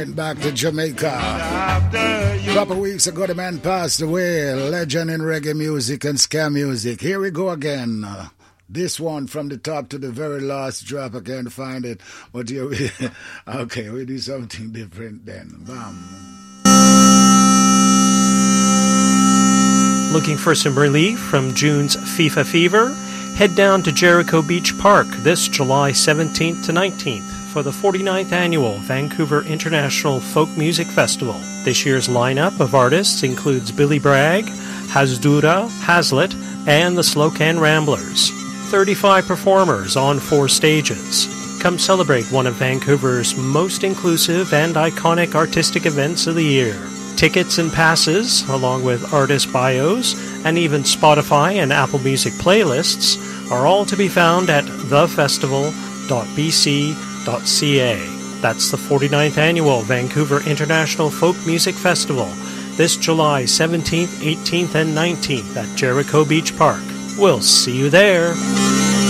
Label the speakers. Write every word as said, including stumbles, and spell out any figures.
Speaker 1: went back to Jamaica. A couple weeks ago, the man passed away. Legend in reggae music and ska music. Here we go again. Uh, this one from the top to the very last drop. I can't find it. But here we... Okay, we do something different then. Bam.
Speaker 2: Looking for some relief from June's FIFA fever? Head down to Jericho Beach Park this July seventeenth to nineteenth for the forty-ninth Annual Vancouver International Folk Music Festival. This year's lineup of artists includes Billy Bragg, Hasdura, Hazlitt, and the Slocan Ramblers. thirty-five performers on four stages. Come celebrate one of Vancouver's most inclusive and iconic artistic events of the year. Tickets and passes, along with artist bios, and even Spotify and Apple Music playlists, are all to be found at the festival dot b c dot c a. That's the forty-ninth Annual Vancouver International Folk Music Festival, this July seventeenth, eighteenth, and nineteenth at Jericho Beach Park. We'll see you there.